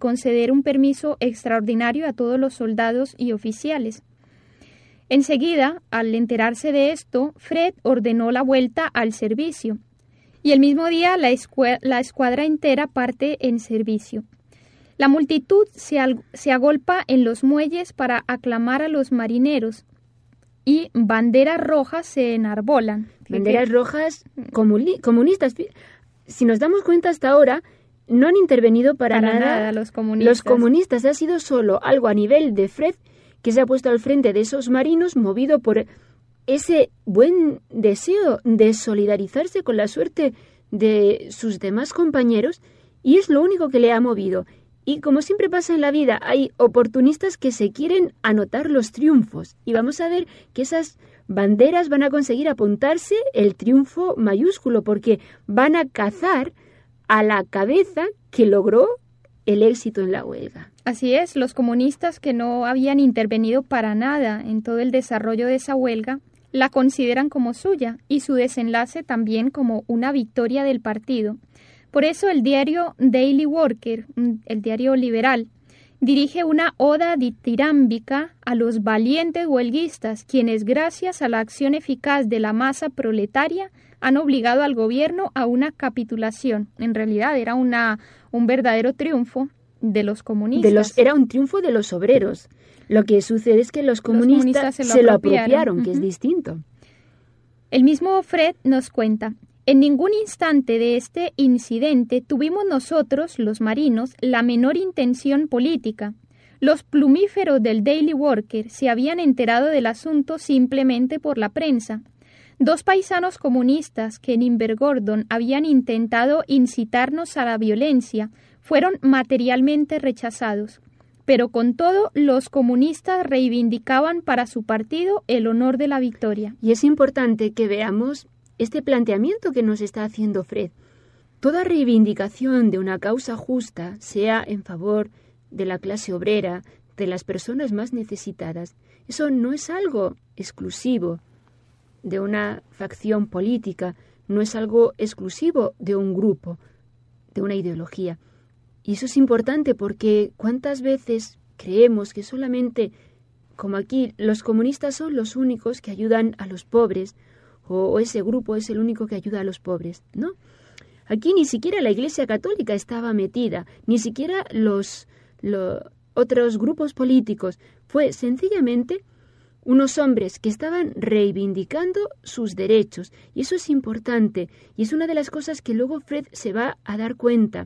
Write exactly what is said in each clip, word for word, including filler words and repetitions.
conceder un permiso extraordinario a todos los soldados y oficiales. Enseguida, al enterarse de esto, Fred ordenó la vuelta al servicio, y el mismo día la, escu- la escuadra entera parte en servicio. La multitud se, al- se agolpa en los muelles para aclamar a los marineros, y banderas rojas se enarbolan. Banderas rojas comuni- comunistas. Si nos damos cuenta hasta ahora, no han intervenido para, para nada, nada los comunistas. Los comunistas. Ha sido solo algo a nivel de Fred, que se ha puesto al frente de esos marinos, movido por ese buen deseo de solidarizarse con la suerte de sus demás compañeros, y es lo único que le ha movido. Y como siempre pasa en la vida, hay oportunistas que se quieren anotar los triunfos, y vamos a ver que esas banderas van a conseguir apuntarse el triunfo mayúsculo, porque van a cazar a la cabeza que logró el éxito en la huelga. Así es, los comunistas que no habían intervenido para nada en todo el desarrollo de esa huelga, la consideran como suya y su desenlace también como una victoria del partido. Por eso el diario Daily Worker, el diario liberal, dirige una oda ditirámbica a los valientes huelguistas, quienes gracias a la acción eficaz de la masa proletaria han obligado al gobierno a una capitulación. En realidad era una, un verdadero triunfo de los comunistas. De los, era un triunfo de los obreros. Lo que sucede es que los comunistas, los comunistas se, lo, se lo apropiaron, uh-huh. que es distinto. El mismo Fred nos cuenta: en ningún instante de este incidente tuvimos nosotros, los marinos, la menor intención política. Los plumíferos del Daily Worker se habían enterado del asunto simplemente por la prensa. Dos paisanos comunistas que en Invergordon habían intentado incitarnos a la violencia fueron materialmente rechazados. Pero con todo, los comunistas reivindicaban para su partido el honor de la victoria. Y es importante que veamos este planteamiento que nos está haciendo Fred. Toda reivindicación de una causa justa, sea en favor de la clase obrera, de las personas más necesitadas, eso no es algo exclusivo de una facción política, no es algo exclusivo de un grupo, de una ideología. Y eso es importante porque ¿cuántas veces creemos que solamente, como aquí, los comunistas son los únicos que ayudan a los pobres, o ese grupo es el único que ayuda a los pobres? No. Aquí ni siquiera la Iglesia Católica estaba metida, ni siquiera los, los otros grupos políticos. Fue sencillamente unos hombres que estaban reivindicando sus derechos. Y eso es importante. Y es una de las cosas que luego Fred se va a dar cuenta.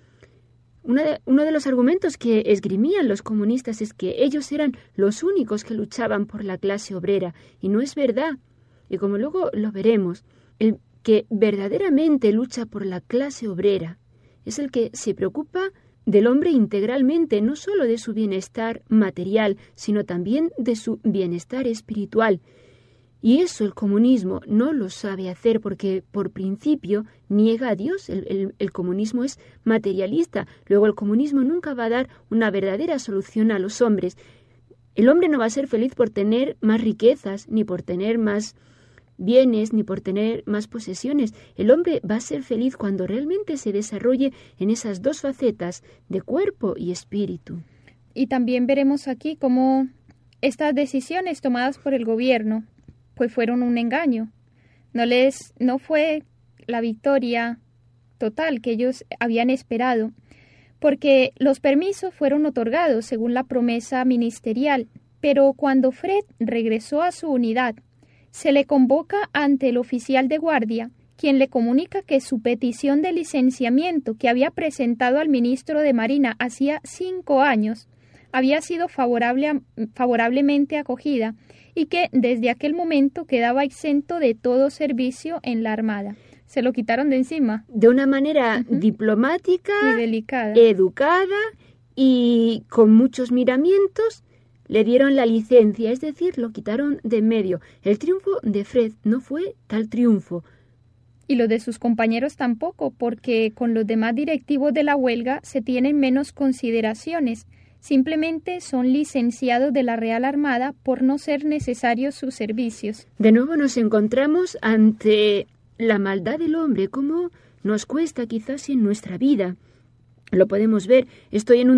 Una de, uno de los argumentos que esgrimían los comunistas es que ellos eran los únicos que luchaban por la clase obrera. Y no es verdad. Y como luego lo veremos, el que verdaderamente lucha por la clase obrera es el que se preocupa del hombre integralmente, no solo de su bienestar material, sino también de su bienestar espiritual. Y eso el comunismo no lo sabe hacer porque, por principio, niega a Dios. El, el, el comunismo es materialista. Luego, el comunismo nunca va a dar una verdadera solución a los hombres. El hombre no va a ser feliz por tener más riquezas, ni por tener más bienes, ni por tener más posesiones. El hombre va a ser feliz cuando realmente se desarrolle en esas dos facetas de cuerpo y espíritu. Y también veremos aquí cómo estas decisiones tomadas por el gobierno pues fueron un engaño. No les, no fue la victoria total que ellos habían esperado, porque los permisos fueron otorgados según la promesa ministerial, pero cuando Fred regresó a su unidad, se le convoca ante el oficial de guardia, quien le comunica que su petición de licenciamiento que había presentado al ministro de Marina hacía cinco años había sido favorable, favorablemente acogida y que desde aquel momento quedaba exento de todo servicio en la Armada. Se lo quitaron de encima. De una manera uh-huh. diplomática, y delicada, educada y con muchos miramientos, le dieron la licencia, es decir, lo quitaron de en medio. El triunfo de Fred no fue tal triunfo. Y lo de sus compañeros tampoco, porque con los demás directivos de la huelga se tienen menos consideraciones. Simplemente son licenciados de la Real Armada por no ser necesarios sus servicios. De nuevo nos encontramos ante la maldad del hombre, como nos cuesta quizás en nuestra vida. Lo podemos ver. Estoy en un